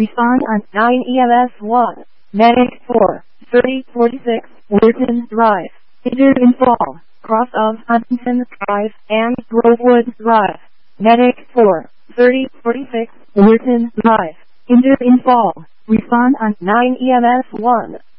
Respond on 9 EMS 1. Medic 4, 3046, Weirton Drive. Injured in fall, cross of Huntington Drive and Grovewood Drive. Medic 4, 3046, Weirton Drive. Injured in fall. Respond on 9 EMS 1.